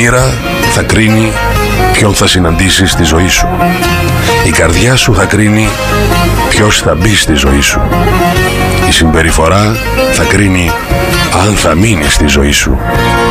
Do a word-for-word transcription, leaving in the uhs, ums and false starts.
μοίρα θα κρίνει ποιον θα συναντήσεις στη ζωή σου. Η καρδιά σου θα κρίνει ποιος θα μπει στη ζωή σου. Η συμπεριφορά θα κρίνει αν θα μείνει στη ζωή σου.